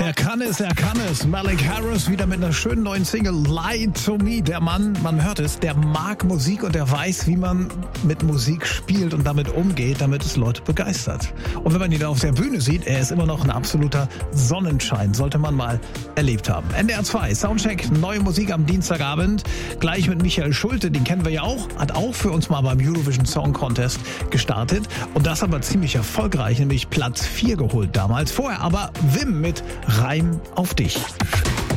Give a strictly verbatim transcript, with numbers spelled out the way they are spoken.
Er kann es, er kann es. Malik Harris wieder mit einer schönen neuen Single, Lie to Me. Der Mann, man hört es, der mag Musik und der weiß, wie man mit Musik spielt und damit umgeht, damit es Leute begeistert. Und wenn man ihn auf der Bühne sieht, er ist immer noch ein absoluter Sonnenschein. Sollte man mal erlebt haben. N D R zwei, Soundcheck, neue Musik am Dienstagabend. Gleich mit Michael Schulte, den kennen wir ja auch. Hat auch für uns mal beim Eurovision Song Contest gestartet. Und das aber ziemlich erfolgreich, nämlich Platz vier geholt damals. Vorher aber Wim mit Reim auf dich.